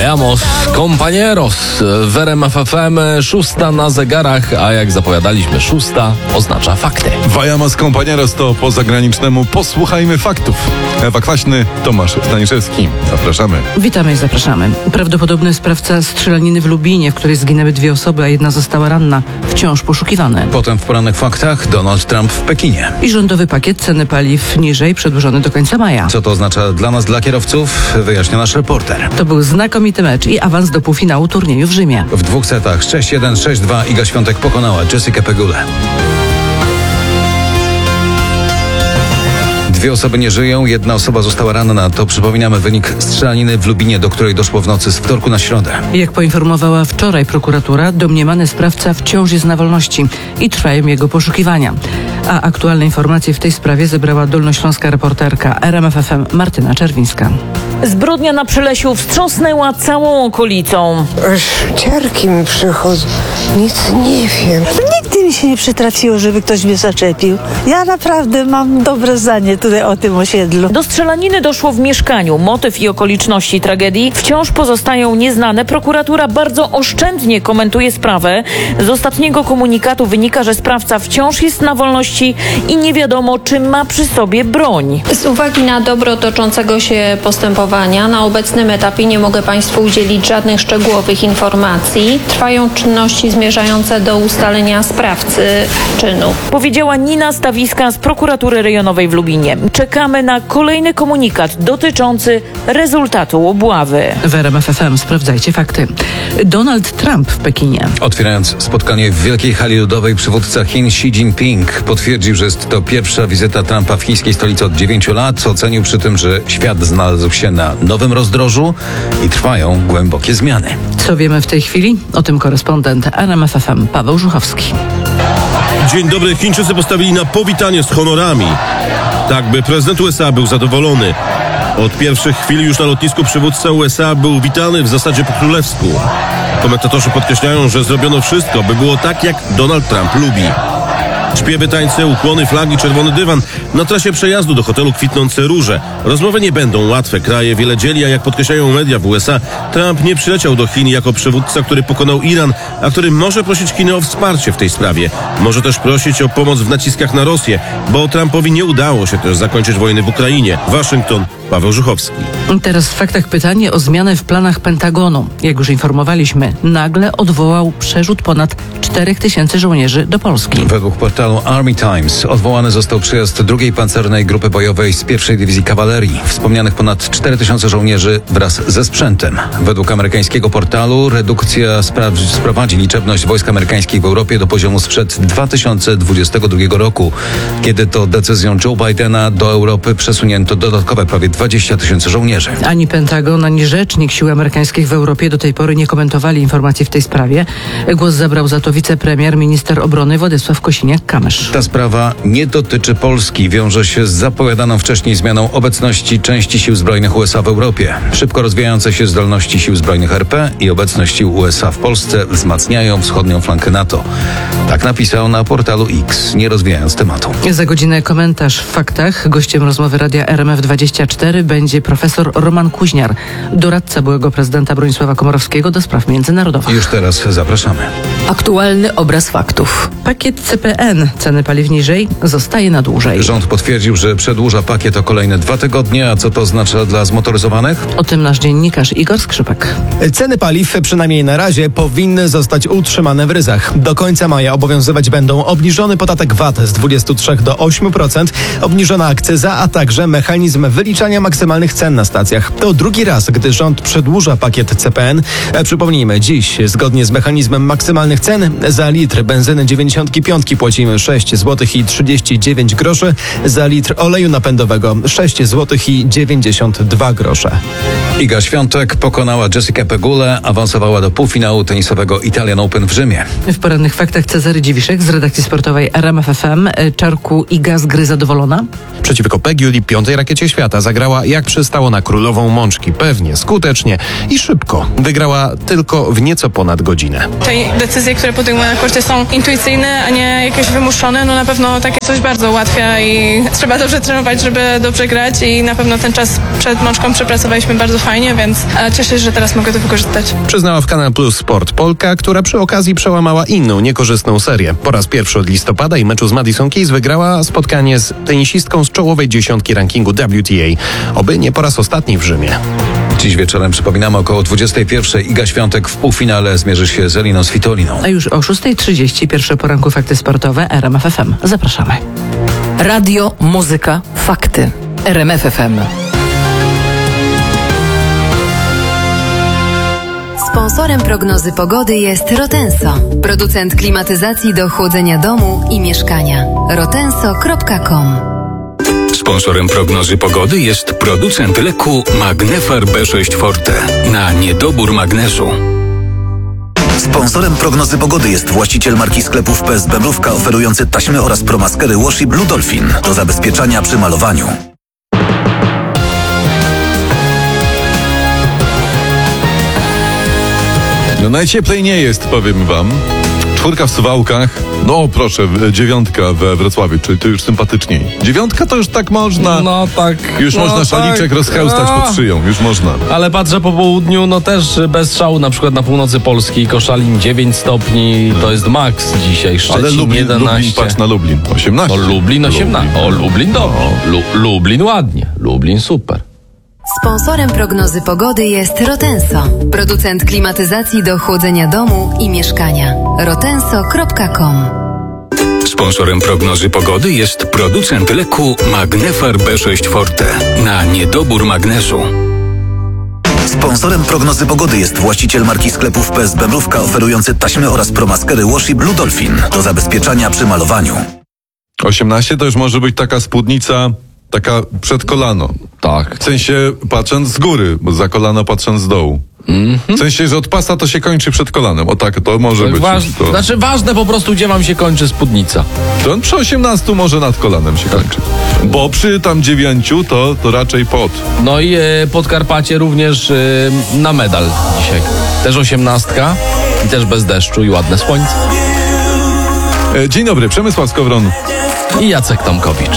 Vayamos, compañeros, w RMF FM 6 na zegarach, a jak zapowiadaliśmy 6 oznacza fakty. Vayamos, compañeros to po zagranicznemu posłuchajmy faktów. Ewa Kwaśny, Tomasz Staniszewski. Zapraszamy. Witamy i zapraszamy. Prawdopodobny sprawca strzelaniny w Lubinie, w której zginęły 2 osoby, a 1 została ranna, wciąż poszukiwany. Potem w porannych faktach Donald Trump w Pekinie. I rządowy pakiet ceny paliw niżej, przedłużony do końca maja. Co to oznacza dla nas, dla kierowców, wyjaśnia nasz reporter. To był znakomity mecz i awans do półfinału turnieju w Rzymie. W 2 setach 6-1, 6-2 Iga Świątek pokonała Jessica Pegulę. 2 osoby nie żyją, 1 osoba została ranna. To, przypominamy, wynik strzelaniny w Lubinie, do której doszło w nocy z wtorku na środę. Jak poinformowała wczoraj prokuratura, domniemany sprawca wciąż jest na wolności i trwają jego poszukiwania. A aktualne informacje w tej sprawie zebrała dolnośląska reporterka RMF FM Martyna Czerwińska. Zbrodnia na Przylesiu wstrząsnęła całą okolicą. Aż ciarki mi przychodzą. Nic nie wiem. Nigdy mi się nie przytrafiło, żeby ktoś mnie zaczepił. Ja naprawdę mam dobre zdanie tutaj o tym osiedlu. Do strzelaniny doszło w mieszkaniu. Motyw i okoliczności tragedii wciąż pozostają nieznane. Prokuratura bardzo oszczędnie komentuje sprawę. Z ostatniego komunikatu wynika, że sprawca wciąż jest na wolności i nie wiadomo, czy ma przy sobie broń. Z uwagi na dobro toczącego się postępowania na obecnym etapie nie mogę Państwu udzielić żadnych szczegółowych informacji. Trwają czynności zmierzające do ustalenia sprawcy czynu. Powiedziała Nina Stawiska z prokuratury rejonowej w Lubinie. Czekamy na kolejny komunikat dotyczący rezultatu obławy. W RMF FM sprawdzajcie fakty. Donald Trump w Pekinie. Otwierając spotkanie w Wielkiej Hali Ludowej, przywódca Chin Xi Jinping potwierdził, że jest to pierwsza wizyta Trumpa w chińskiej stolicy od 9 lat. Ocenił przy tym, że świat znalazł się na nowym rozdrożu i trwają głębokie zmiany. Co wiemy w tej chwili? O tym korespondent RMF FM Paweł Żuchowski. Dzień dobry. Chińczycy postawili na powitanie z honorami. Tak, by prezydent USA był zadowolony. Od pierwszych chwil już na lotnisku przywódca USA był witany w zasadzie po królewsku. Komentatorzy podkreślają, że zrobiono wszystko, by było tak, jak Donald Trump lubi. Śpiewy, tańce, ukłony, flagi, czerwony dywan. Na trasie przejazdu do hotelu kwitnące róże. Rozmowy nie będą łatwe. Kraje wiele dzieli, a jak podkreślają media w USA, Trump nie przyleciał do Chin jako przywódca, który pokonał Iran, a który może prosić Chiny o wsparcie w tej sprawie. Może też prosić o pomoc w naciskach na Rosję, bo Trumpowi nie udało się też zakończyć wojny w Ukrainie. Waszyngton, Paweł Żuchowski. Teraz w faktach pytanie o zmianę w planach Pentagonu. Jak już informowaliśmy, nagle odwołał przerzut ponad 4000 żołnierzy do Polski. Według portalu Army Times odwołany został przyjazd 2. Pancernej Grupy Bojowej z 1. Dywizji Kawalerii. Wspomnianych ponad 4000 żołnierzy wraz ze sprzętem. Według amerykańskiego portalu redukcja sprowadzi liczebność wojsk amerykańskich w Europie do poziomu sprzed 2022 roku, kiedy to decyzją Joe Bidena do Europy przesunięto dodatkowe prawie 20 000 żołnierzy. Ani Pentagon, ani rzecznik sił amerykańskich w Europie do tej pory nie komentowali informacji w tej sprawie. Głos zabrał za to wicepremier, minister obrony Władysław Kosiniak-Kamysz. Ta sprawa nie dotyczy Polski. Wiąże się z zapowiadaną wcześniej zmianą obecności części sił zbrojnych USA w Europie. Szybko rozwijające się zdolności sił zbrojnych RP i obecność sił USA w Polsce wzmacniają wschodnią flankę NATO. Tak napisał na portalu X, nie rozwijając tematu. Za godzinę komentarz w faktach. Gościem rozmowy Radia RMF24 będzie profesor Roman Kuźniar, doradca byłego prezydenta Bronisława Komorowskiego do spraw międzynarodowych. Już teraz zapraszamy. Aktualny obraz faktów. Pakiet CPN, ceny paliw niżej, zostaje na dłużej. Rząd potwierdził, że przedłuża pakiet o kolejne 2 tygodnie. A co to oznacza dla zmotoryzowanych? O tym nasz dziennikarz Igor Skrzypek. Ceny paliw, przynajmniej na razie, powinny zostać utrzymane w ryzach. Do końca maja obowiązywać będą obniżony podatek VAT z 23 do 8%, obniżona akcyza, a także mechanizm wyliczania maksymalnych cen na stacjach. To drugi raz, gdy rząd przedłuża pakiet CPN. Przypomnijmy, dziś zgodnie z mechanizmem maksymalnych cen za litr benzyny 95 płacimy 6 zł i 39 groszy, za litr oleju napędowego 6 zł i 92 grosze. Iga Świątek pokonała Jessica Pegulę, awansowała do półfinału tenisowego Italian Open w Rzymie. W porannych faktach Cezary Dziwiszek z redakcji sportowej RMF FM. Czarku, Iga z gry zadowolona? Przeciwko Peguli, 5. rakiecie świata, zagrała jak przystało na królową mączki. Pewnie, skutecznie i szybko. Wygrała tylko w nieco ponad godzinę. Te decyzje, które podejmuje na korcie, są intuicyjne, a nie jakieś wymuszone. No na pewno takie coś bardzo ułatwia i trzeba dobrze trenować, żeby dobrze grać i na pewno ten czas przed mączką przepracowaliśmy bardzo fajnie. fajnie, więc cieszę się, że teraz mogę to wykorzystać. Przyznała w Kanal Plus Sport Polka, która przy okazji przełamała inną, niekorzystną serię. Po raz pierwszy od listopada i meczu z Madison Keys wygrała spotkanie z tenisistką z czołowej dziesiątki rankingu WTA. Oby nie po raz ostatni w Rzymie. Dziś wieczorem, przypominamy, około 21:00 Iga Świątek w półfinale zmierzy się z Eliną Svitoliną. A już o 6:30 pierwsze poranku fakty sportowe RMF FM. Zapraszamy. Radio, muzyka, fakty. RMF FM. Sponsorem prognozy pogody jest Rotenso, producent klimatyzacji do chłodzenia domu i mieszkania. rotenso.com. Sponsorem prognozy pogody jest producent leku Magnefar B6 Forte na niedobór magnezu. Sponsorem prognozy pogody jest właściciel marki sklepów PSB Mrówka oferujący taśmy oraz promaskery Washi Blue Dolphin do zabezpieczania przy malowaniu. No najcieplej nie jest, powiem wam. 4 w Suwałkach, no proszę, 9 we Wrocławiu, czyli to już sympatyczniej. 9 to już tak można. No tak. Już no można tak. szaliczek rozchełstać pod szyją, już można. Ale patrzę po południu, no też bez szału, na przykład na północy Polski, Koszalin 9 stopni, to jest maks dzisiaj, Szczecin Ale Lublin, 11. patrz na Lublin, 18. No Lublin 18, o Lublin dobrze, Lublin ładnie, Lublin super. Sponsorem prognozy pogody jest Rotenso, producent klimatyzacji do chłodzenia domu i mieszkania. rotenso.com. Sponsorem prognozy pogody jest producent leku Magnefar B6 Forte na niedobór magnezu. Sponsorem prognozy pogody jest właściciel marki sklepów PSB Mrówka oferujący taśmy oraz promaskery Washi Blue Dolphin do zabezpieczania przy malowaniu. 18 to już może być taka spódnica, taka przed kolano. Tak. W sensie patrząc z góry, bo za kolano patrząc z dołu. W sensie, że od pasa to się kończy przed kolanem. O tak, to może być. To... Znaczy ważne po prostu, gdzie wam się kończy spódnica. To on przy 18 może nad kolanem się kończy. Bo przy tam 9 to raczej pod. No i Podkarpacie również na medal dzisiaj. Też 18 i też bez deszczu i ładne słońce. Dzień dobry, Przemysław Skowron i Jacek Tomkowicz.